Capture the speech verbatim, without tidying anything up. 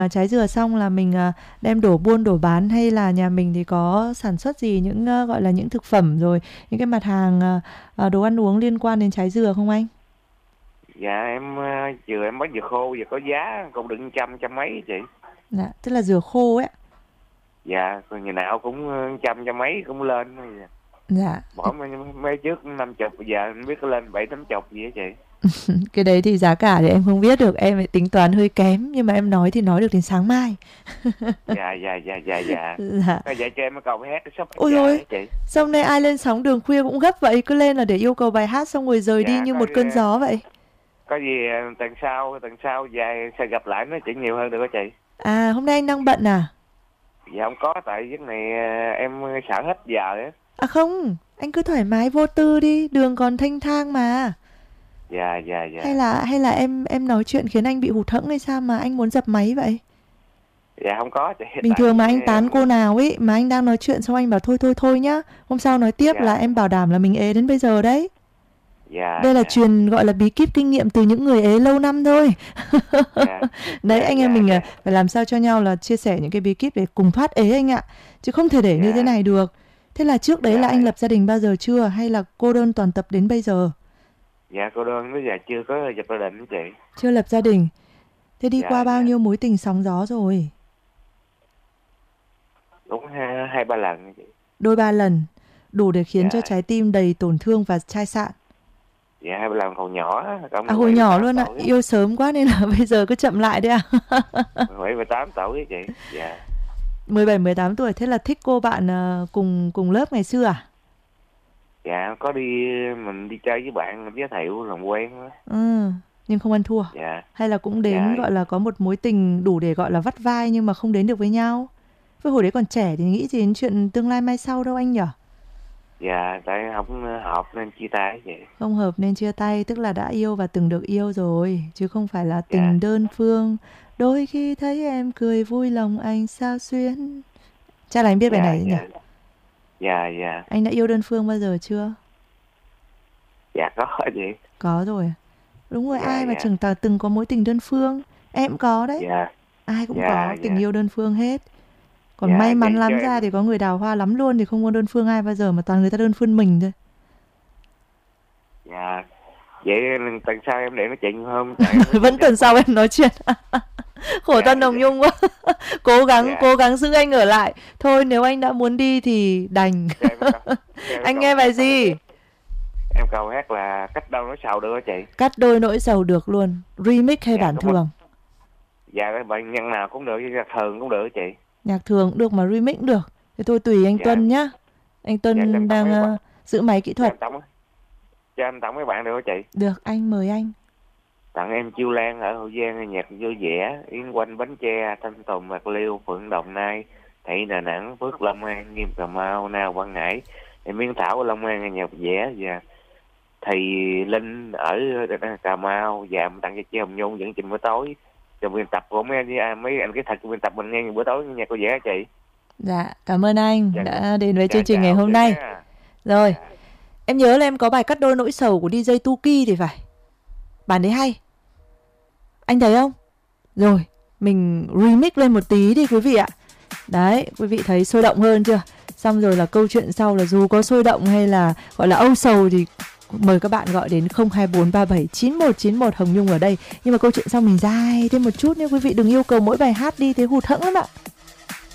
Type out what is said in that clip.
À, trái dừa xong là mình à, đem đổ buôn đổ bán, hay là nhà mình thì có sản xuất gì những à, gọi là những thực phẩm rồi những cái mặt hàng à, à, đồ ăn uống liên quan đến trái dừa không anh? Dạ em ờ, dừa em bán dừa khô, giờ có giá cũng đựng trăm trăm mấy chị. Dạ, tức là dừa khô ấy. Dạ, còn ngày nào cũng ờ, trăm trăm mấy cũng lên. Dạ. Bỏ mấy, mấy trước năm chục, giờ em biết có lên bảy tám chục gì á chị. Cái đấy thì giá cả thì em không biết được, em lại tính toán hơi kém, nhưng mà em nói thì nói được đến sáng mai. Dạ dạ dạ dạ dạ. Dạ. Dạ cho em cầu hát cái shop bánh Ôi gà rồi, á chị. sao hôm nay ai lên sóng đường khuya cũng gấp vậy, cứ lên là để yêu cầu bài hát xong rồi rời đi Dạ như có một cơn gió vậy. có gì ờ, tuần sau tuần sau dài sẽ gặp lại nói chuyện nhiều hơn được hả chị? À, hôm nay anh đang bận à? Dạ không có, tại giấc này ờ, em sợ hết giờ á. À không, anh cứ thoải mái vô tư đi, đường còn thênh thang mà. Dạ dạ Hay dạ. là hay là em em nói chuyện khiến anh bị hụt hẫng hay sao mà anh muốn dập máy vậy? Dạ không có chị. Bình Tại thường mà anh tán em cô nào ấy mà anh đang nói chuyện xong anh bảo thôi thôi thôi nhá, hôm sau nói tiếp là dạ em bảo đảm là mình ế đến bây giờ đấy. dạ Đây là dạ truyền gọi là bí kíp kinh nghiệm từ những người ế lâu năm thôi. dạ Đấy, dạ anh em dạ mình à, dạ phải làm sao cho nhau là chia sẻ những cái bí kíp để cùng thoát ế anh ạ. Chứ không thể để như thế dạ này được. Thế là trước đấy là dạ anh lập gia đình bao giờ chưa, hay là cô đơn toàn tập đến bây giờ? dạ cô đơn bây giờ chưa có dập gia đình đó chị. Chưa lập gia đình. Thế đi Dạ qua bao dạ nhiêu mối tình sóng gió rồi? đúng hai, hai ba lần đó chị. Đôi ba lần, đủ để khiến cho Dạ trái tim đầy tổn thương và chai sạn. dạ hai ba lần hồi nhỏ, cỡ À mười hồi bảy mười nhỏ tám luôn ạ, tuổi yêu sớm quá nên là bây giờ cứ chậm lại đấy à? mười bảy mười tám tuổi đó chị. Dạ mười bảy mười tám tuổi, thế là thích cô bạn ờ, cùng cùng lớp ngày xưa à? dạ có đi, mình đi chơi với bạn giới thiệu làm quen đó. Ừ, nhưng không ăn thua. Dạ Hay là cũng đến dạ gọi là có một mối tình đủ để gọi là vắt vai nhưng mà không đến được với nhau. Với hồi đấy còn trẻ thì nghĩ gì đến chuyện tương lai mai sau đâu anh nhở? dạ tại không hợp nên chia tay vậy. Không hợp nên chia tay, tức là đã yêu và từng được yêu rồi, chứ không phải là Dạ tình đơn phương. Đôi khi thấy em cười vui lòng anh sao xuyến. Chắc là anh biết bài dạ này nhỉ? dạ dạ dạ Anh đã yêu đơn phương bao giờ chưa? dạ có chị. Có rồi. Đúng rồi, Dạ ai mà dạ chẳng ta từng có mối tình đơn phương. Em cũng có đấy. dạ Ai cũng dạ có tình dạ yêu đơn phương hết. Còn dạ may mắn vậy cho lắm em. ra thì có người đào hoa lắm luôn, thì không có đơn phương ai bao giờ, mà toàn người ta đơn phương mình thôi. Dạ vậy tuần sau em để nói chuyện không, tại em Vẫn tuần sau em nói chuyện. Khổ dạ thân Hồng dạ Nhung quá. Cố gắng, dạ cố gắng giữ anh ở lại. Thôi nếu anh đã muốn đi thì đành. cho em câu cho em Anh câu nghe bài hát là gì? em cầu hát là cách đâu nói sầu được hả chị? Cắt đôi nỗi sầu được luôn. Remix hay Dạ bản có một, thường? dạ cái bệnh nhân nào cũng được, với nhạc thường cũng được hả chị? Nhạc thường cũng được mà remix cũng được. Thế thôi tùy anh Dạ Tuân nhá. Anh dạ cho em Tuân tổng đang mấy bạn, ờ, giữ máy kỹ cho thuật. em tổng cho em tổng mấy bạn được hả chị? Được, anh mời anh. Tặng em Chiêu Lan ở Hậu Giang, nhạc vui vẻ, Yến Quanh Bến Tre, Thanh Tùng Bạc Liêu, Phượng Đồng Nai, Thị Đà Nẵng, Phước Long An, Nghiêm Cà Mau, Nào Quảng Ngãi, em Miên Thảo ở Long An nhạc vẻ, và Thì Linh ở Cà Mau, và em tặng cho chị Hồng Nhung dẫn trình bữa tối. Trong biên tập của mấy anh, mấy anh cái thật biên tập mình nghe bữa tối nhạc có vẻ chị. Dạ, cảm ơn anh Dạ, đã đến với dạ, chương trình ngày chào hôm chị nay. nha. Rồi, Dạ, em nhớ là em có bài cắt đôi nỗi sầu của đi jây Tuki thì phải. Bản đấy hay. Anh thấy không? Rồi, mình remix lên một tí đi quý vị ạ. Đấy, quý vị thấy sôi động hơn chưa? Xong rồi là câu chuyện sau là dù có sôi động hay là gọi là âu sầu thì mời các bạn gọi đến không hai bốn ba bảy chín một chín một, Hồng Nhung ở đây. Nhưng mà câu chuyện sau mình dài thêm một chút nhé quý vị, đừng yêu cầu mỗi bài hát đi thế hụt hẫng lắm ạ.